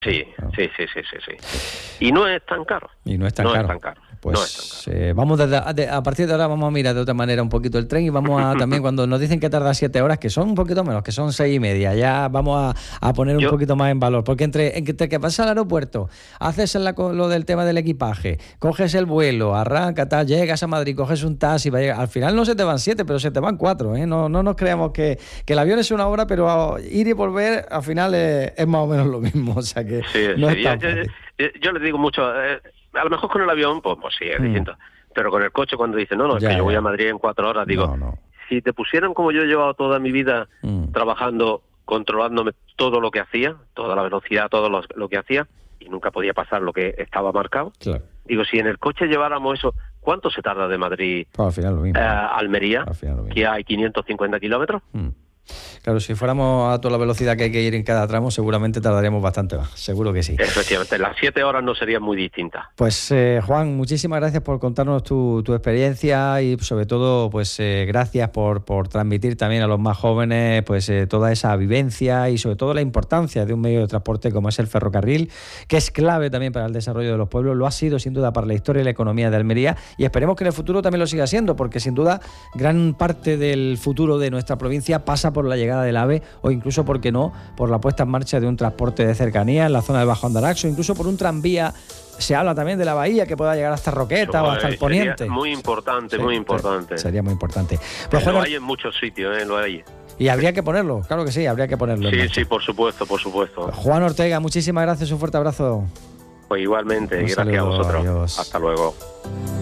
Sí, sí. Y no es tan caro. Y no es tan caro. Pues vamos a partir de ahora vamos a mirar de otra manera un poquito el tren y vamos a también cuando nos dicen que tarda 7 horas, que son un poquito menos, que son 6:30, ya vamos a poner un poquito más en valor, porque entre que vas al aeropuerto, haces lo del tema del equipaje, coges el vuelo, arranca, llegas a Madrid, coges un taxi, al final no se te van 7, pero se te van 4, ¿eh? No nos creamos que el avión es 1 hora, pero ir y volver al final es más o menos lo mismo, o sea que no es tan fácil. Yo les digo mucho, a lo mejor con el avión, pues sí, es distinto. Pero con el coche, cuando dicen, no, es que yo voy a Madrid en 4 horas, digo, si te pusieran como yo he llevado toda mi vida trabajando, controlándome todo lo que hacía, toda la velocidad, todo lo que hacía, y nunca podía pasar lo que estaba marcado, digo, si en el coche lleváramos eso, ¿cuánto se tarda de Madrid a Almería, que hay 550 kilómetros? Claro, si fuéramos a toda la velocidad que hay que ir en cada tramo, seguramente tardaríamos bastante más, seguro que sí. Efectivamente, las 7 horas no serían muy distintas. Pues Juan, muchísimas gracias por contarnos tu experiencia y sobre todo, pues gracias por transmitir también a los más jóvenes pues toda esa vivencia y sobre todo la importancia de un medio de transporte como es el ferrocarril, que es clave también para el desarrollo de los pueblos, lo ha sido sin duda para la historia y la economía de Almería y esperemos que en el futuro también lo siga siendo, porque sin duda gran parte del futuro de nuestra provincia pasa por la llegada del AVE o incluso, ¿por qué no?, por la puesta en marcha de un transporte de cercanía en la zona del Bajo Andarax o incluso por un tranvía. Se habla también de la bahía que pueda llegar hasta Roqueta o hasta el Poniente. Muy importante, muy importante. Sería muy importante. Pues, lo hay en muchos sitios, lo hay. Y habría que ponerlo, claro que sí, habría que ponerlo. Sí, por supuesto. Juan Ortega, muchísimas gracias, un fuerte abrazo. Pues igualmente, gracias a vosotros. Adiós. Hasta luego.